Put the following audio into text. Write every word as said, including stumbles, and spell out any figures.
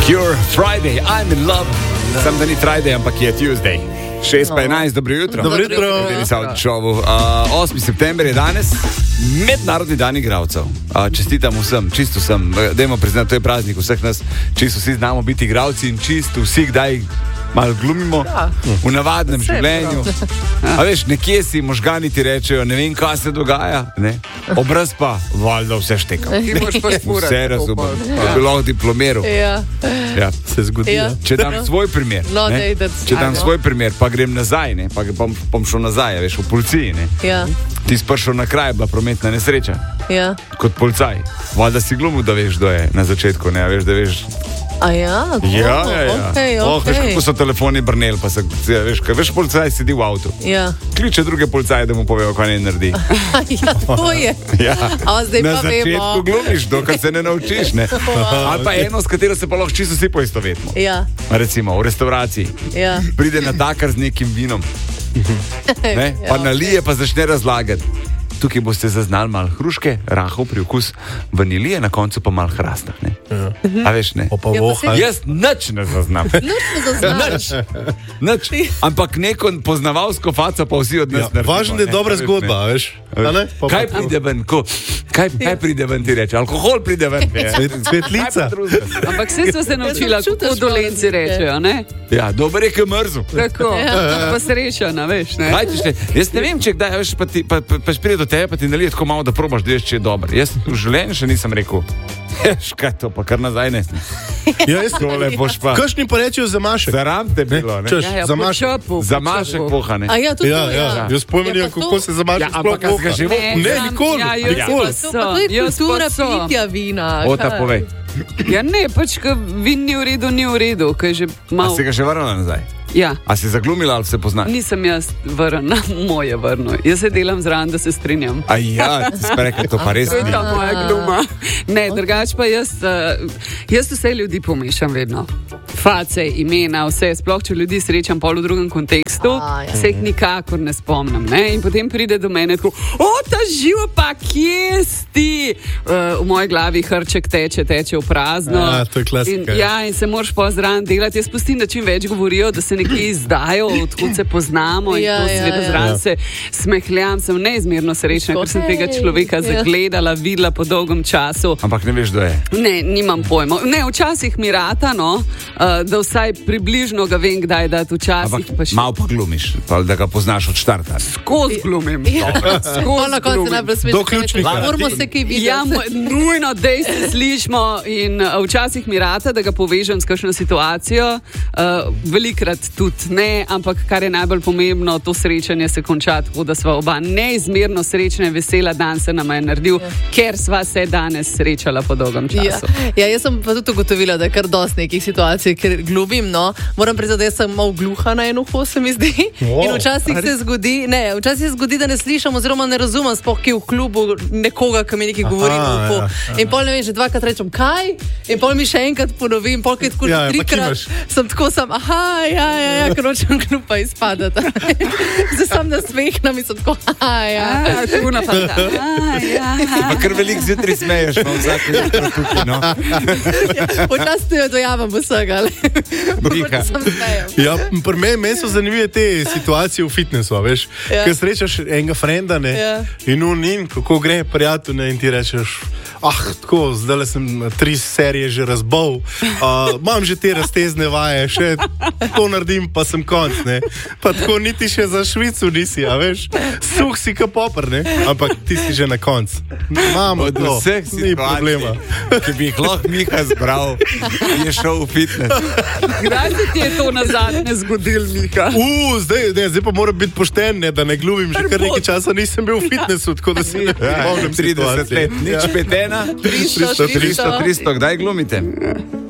Cure, Friday, I'm in love. Sam da ni Friday, ampak je Tuesday. šest pa enajst, dobro jutro. Dobro jutro. Uh, osmi september je danes, mednarodni dan igralcev. Uh, čestitam vsem, čisto vsem. Dajmo priznati, to je praznik vseh nas, čisto vsi znamo biti igralci in čisto vsi kdaj malo glumimo ja. v navadnem Vse življenju. A veš, nekje si možgani ti rečejo, ne vem, kaj se dogaja, ne? Obraz pa, valjda vse šteka. Vse razumem. Ja. Bilo diplomeru. Ja. Ja. Se zgodi. Ja. Če dam svoj primer, no, ne? Če dam svoj primer, pa grem nazaj, ne? Pa bom, bom šel nazaj, veš, v policiji, ne? Ja. Ti si prišel na kraj, bila prometna nesreča. Ja. Kot policaj. Valjda si glumil, da veš, kdo je na začetku, ne? Veš, da veš. A ja, to, ja, ja, ja. Okay, oh, okay. Veš, kako so telefoni brneli, pa se, veš, kaj, veš, policaj sedi v avtu. Ja. Kliče druge policaje, da mu povejo, kaj ne naredi. Ja, to je. Ja. A zdaj na pa začetku vemo. glumiš, dokaj se ne naučiš, ne? Ali pa eno, s katero se pa lahko čisto vsi poistovetimo. Ja. Recimo, v restavraciji. Ja. Pride natakar z nekim vinom. Ne? Pa Ja, nalije, pa začne razlagati. Tukaj boste zaznali malo hruške, rahov priokus vanilije, na koncu pa malo hrasta. Ja. A veš, ne? Pa voha. Jaz nič ne zaznam. Nič ne zaznaš. Nič. Ampak neko poznavalsko faco pa vsi od nas Ja, važno je dobra zgodba, veš. A ne? Pa Kaj pa- pride ven? Ko, kaj, kaj pride ven, ti reče? Alkohol pride ven. Svet- Svetlica. Ampak vse smo se naučila, čutiš kako dolenci malo rečejo, ne? Ja, dober je, ki mrzu. Tako, pa srečana, veš, ne? Kaj ti šte? Jaz ne vem, če kdaj, veš, pa, ti, pa, pa, pa pride do tebe, pa ti nalije tako malo, da probaš, da veš, če je dober. Jaz v življenju še nisem rekel, veš, kaj to, pa kar nazaj ne. Ja, jaz Tole boš pa. Kakšni pa rečejo zamašek? Zaram te bilo, ne? Češ, Ja, ja, zamašek. po čopu, po Zamašek čopu. poha, ne? A ja, to Ja, to, ja, jaz pojma Ja, nimam, pa to- kako se zamašek Ja, sploh ampak jaz ga voha. že voham. Ne, znam- nikoli, ja, jaz nikoli. pa To, pa to je Jaz pa kultura so. pitja vina. Ota, kaj? povej. Ja, ne, pač, ko vin ni v redu, ni v redu, ko je že A malo... si ga že vrnila nazaj? Ja. A si zaglumila ali se poznaš? Nisem jaz vrna, moje vrno. Jaz se delam zraven, da se strinjam. A ja, ti si pa rekel, to pa res To je ni. ta moja gluma. Ne, drugač pa jaz, uh, jaz vse ljudi pomešam vedno. Face, imena, vse, sploh če ljudi srečam pol v drugem kontekstu, A, ja. se jih nikakor ne spomnim. Ne? In potem pride do mene tako, o, ta živa pa, kje si? Uh, v moji glavi hrček teče, teče v prazno. Ja, to je klasika, In, ja, in se moraš pozdraven delati. Jaz pustim, da čim več govorijo, da se nekje izdajo, odkud se poznamo in Ja, to ja, seveda ja. zraven se smehljam, sem neizmerno srečna, ker sem tega človeka Ja. zagledala, videla po dolgem času. Ampak ne veš, kdo je. Ne, nimam pojma. Ne, včasih mi rata, no, uh, da vsaj približno ga vem, kdaj dati, včasih Ampak pa še malo pa glumiš, pa da ga poznaš od štarta. skozi glumim. Ja. Skozi Pol na koncu glumim. najbolj smešno. Do ključnika. reči, Moramo se kaj videti. Ja, mo- nujno, da se slišimo in uh, včasih mi rata, da ga povežem s kakšno situacijo, uh, velikrat tudi ne, ampak kar je najbolj pomembno, to srečanje se konča tako, da sva oba neizmerno srečna in vesela, dan se nam je naredil, ja. ker sva se danes srečala po dolgem Ja. času. ja, jaz sem pa tudi ugotovila, da je kar dosti nekih situacij, ker glumim. No. Moram priznati, da jaz sem malo gluha na eno uho, se mi zdi. Wow. In včasih se zgodi, ne, včasih se zgodi, da ne slišim oziroma ne razumem, sploh ki je v klubu nekoga, ki mi nekaj govori Aha, v uho. ja, ja. In pol ne vem, že dvakrat rečem kaj, in pol mi še enkrat ponovim, pol kaj tako Ja, že ja, pa trikrat. kimaš. Sem tako sam, aha, ja, ja, ja, ker nočem glupa izpadati. Zdaj sem nasmehna in sem tako, aha, ja. A, tako napada. A, ja. Pa kar velik zjutraj smeješ, no, vsake jutro tukaj, no. Včasih ne dojamem vsega, ali Miha. sem smejem. Ja, pri meni men so zanimive te situacije v fitnessu, a veš. Ja. Ker srečaš enega frenda, ne, Ja. in on in kako gre prijatelj, ne, in ti rečeš, ah, tako, zdaj sem tri serije že razbol, uh, imam že te raztezne vaje, še to naredim, pa sem konc, ne. Pa tako niti še za Švico nisi, a veš, suh si ka popr, ne, ampak ti si že na konc. Imamo Od to, vseh ni problema. situacij, ki bi jih lahko Miha zbral, je šel v fitness. Kdaj se ti je to nazadnje zgodilo, Mika? Uh, zdaj, ne, zdaj pa moram biti pošten, ne, da ne glumim, že kar nekaj časa nisem bil v fitnessu, tako da se ne Ja, spomnim trideset situacije. let, nič pet ena, tristo, tristo, tristo, kdaj glumite?